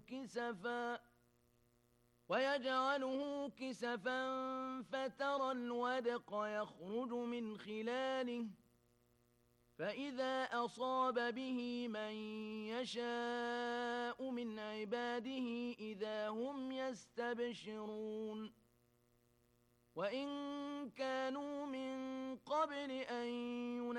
كسفا فترى الودق يخرج من خلاله فإذا أصاب به من يشاء من عباده إذا هم يستبشرون وإن كانوا من قبل أن